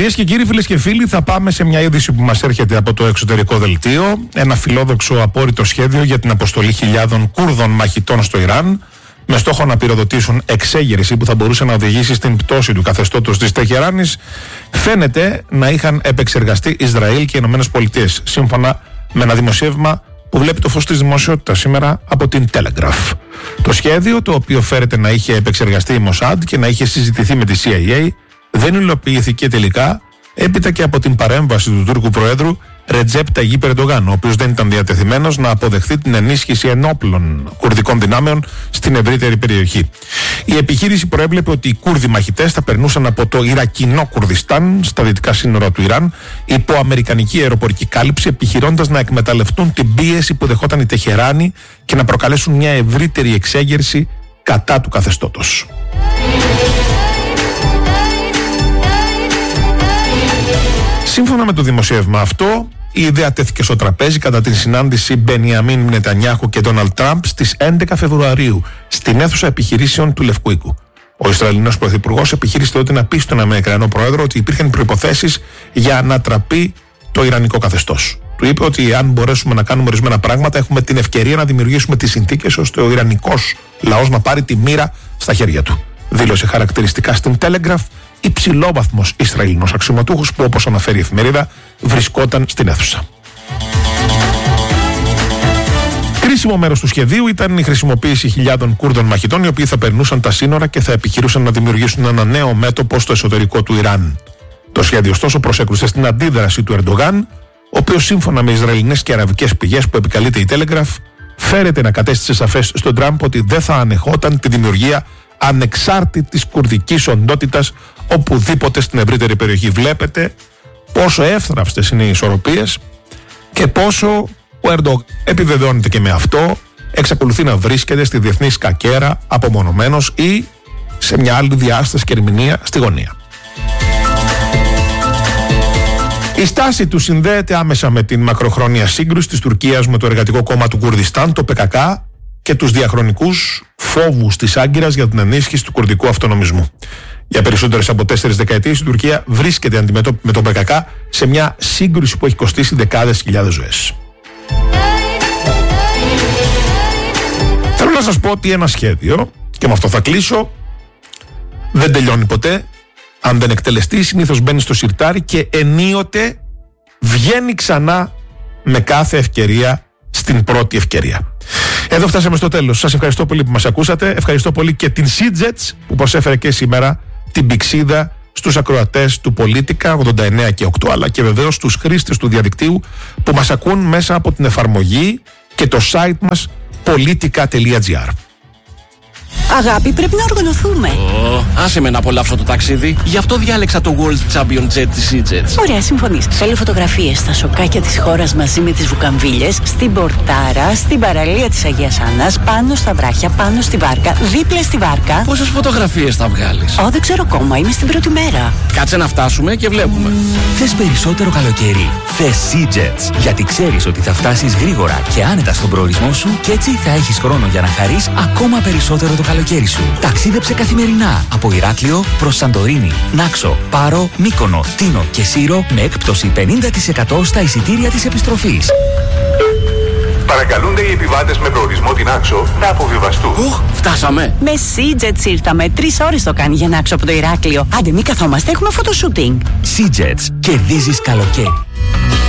Κυρίες και κύριοι, φίλες και φίλοι, θα πάμε σε μια είδηση που μας έρχεται από το εξωτερικό δελτίο. Ένα φιλόδοξο απόρριτο σχέδιο για την αποστολή χιλιάδων Κούρδων μαχητών στο Ιράν, με στόχο να πυροδοτήσουν εξέγερση που θα μπορούσε να οδηγήσει στην πτώση του καθεστώτος της Τεχεράνης, φαίνεται να είχαν επεξεργαστεί Ισραήλ και οι ΗΠΑ, σύμφωνα με ένα δημοσίευμα που βλέπει το φως της δημοσιότητας σήμερα από την Telegraph. Το σχέδιο, το οποίο φέρεται να είχε επεξεργαστεί η Mossad και να είχε συζητηθεί με τη CIA, δεν υλοποιήθηκε τελικά, έπειτα και από την παρέμβαση του Τούρκου Προέδρου Ρετζέπ Ταγίπ Ερντογάν, ο οποίος δεν ήταν διατεθειμένος να αποδεχθεί την ενίσχυση ενόπλων κουρδικών δυνάμεων στην ευρύτερη περιοχή. Η επιχείρηση προέβλεπε ότι οι Κούρδοι μαχητές θα περνούσαν από το Ιρακινό Κουρδιστάν στα δυτικά σύνορα του Ιράν υπό αμερικανική αεροπορική κάλυψη, επιχειρώντας να εκμεταλλευτούν την πίεση που δεχόταν η Τεχεράνη και να προκαλέσουν μια ευρύτερη εξέγερση κατά του καθεστώτος. Σύμφωνα με το δημοσίευμα αυτό, η ιδέα τέθηκε στο τραπέζι κατά την συνάντηση Μπενιαμίν Νετανιάχου και Ντόναλντ Τραμπ στις 11 Φεβρουαρίου στην αίθουσα επιχειρήσεων του Λευκού Οίκου. Ο Ισραηλινός Πρωθυπουργός επιχείρησε τότε να πει στον Αμερικανό Πρόεδρο ότι υπήρχαν προϋποθέσεις για να ανατραπεί το Ιρανικό καθεστώς. Του είπε ότι αν μπορέσουμε να κάνουμε ορισμένα πράγματα, έχουμε την ευκαιρία να δημιουργήσουμε τις συνθήκες ώστε ο Ιρανικός λαός να πάρει τη μοίρα στα χέρια του. Δήλωσε χαρακτηριστικά στην Telegraph υψηλόβαθμος Ισραηλινός αξιωματούχος που, όπως αναφέρει η εφημερίδα, βρισκόταν στην αίθουσα. Κρίσιμο μέρος του σχεδίου ήταν η χρησιμοποίηση χιλιάδων Κούρδων μαχητών, οι οποίοι θα περνούσαν τα σύνορα και θα επιχειρούσαν να δημιουργήσουν ένα νέο μέτωπο στο εσωτερικό του Ιράν. Το σχέδιο, ωστόσο, προσέκρουσε στην αντίδραση του Ερντογάν, ο οποίος, σύμφωνα με Ισραηλινές και αραβικές πηγές που επικαλείται η Telegraph, φέρεται να κατέστησε σαφές στον Τραμπ ότι δεν θα ανεχόταν τη δημιουργία ανεξάρτητης κουρδικής οντότητας οπουδήποτε στην ευρύτερη περιοχή. Βλέπετε πόσο εύθραυστες είναι οι ισορροπίες και πόσο ο Ερντογάν επιβεβαιώνεται και με αυτό, εξακολουθεί να βρίσκεται στη διεθνή σκακέρα απομονωμένος ή σε μια άλλη διάσταση και ερμηνεία στη γωνία. Η στάση του συνδέεται άμεσα με την μακροχρόνια σύγκρουση της Τουρκίας με το Εργατικό Κόμμα του Κουρδιστάν, το PKK, και τους διαχρονικούς φόβους της Άγκυρας για την ενίσχυση του κουρδικού αυτονομισμού. Για περισσότερες από 4 δεκαετίες η Τουρκία βρίσκεται αντιμέτωπη με το PKK σε μια σύγκρουση που έχει κοστίσει δεκάδες χιλιάδες ζωές. Θέλω να σας πω ότι ένα σχέδιο, και με αυτό θα κλείσω, δεν τελειώνει ποτέ. Αν δεν εκτελεστεί, συνήθως μπαίνει στο σιρτάρι και ενίοτε βγαίνει ξανά με κάθε ευκαιρία στην πρώτη ευκαιρία. Εδώ φτάσαμε στο τέλος. Σας ευχαριστώ πολύ που μας ακούσατε. Ευχαριστώ πολύ και την Seajets που προσέφερε και σήμερα την πηξίδα στους ακροατές του Πολίτικα 89 και 8, αλλά και βεβαίως στους χρήστες του διαδικτύου που μας ακούν μέσα από την εφαρμογή και το site μας politica.gr. Αγάπη, πρέπει να οργανωθούμε. Άσε με να απολαύσω το ταξίδι. Γι' αυτό διάλεξα το World Champion Jet της Seajets. Ωραία, συμφωνείς. Θέλω φωτογραφίες στα σοκάκια της χώρας μαζί με τις βουκαμβίλες, στην Πορτάρα, στην παραλία της Αγίας Άννας, πάνω στα βράχια, πάνω στη βάρκα, δίπλα στη βάρκα. Πόσες φωτογραφίες θα βγάλεις? Δεν ξέρω ακόμα, είμαι στην πρώτη μέρα. Κάτσε να φτάσουμε και βλέπουμε. Θες περισσότερο καλοκαίρι? Θες Seajets. Γιατί ξέρεις ότι θα φτάσεις γρήγορα και άνετα στον προορισμό σου και έτσι θα έχεις χρόνο για να χαρείς ακόμα περισσότερο το καλοκαίρι σου. Ταξίδεψε καθημερινά από Ηράκλειο προς Σαντορίνη, Νάξο, Πάρο, Μύκονο, Τίνο και Σύρο με έκπτωση 50% στα εισιτήρια της επιστροφής. Παρακαλούνται οι επιβάτες με προορισμό την Νάξο να αποβιβαστούν. Φτάσαμε. Με Seajets ήρθαμε. 3 ώρες το κάνει για Νάξο από το Ηράκλειο. Άντε, μη καθόμαστε, έχουμε φωτοσούτινγκ. Seajets. Κερδίζεις καλοκαίρι.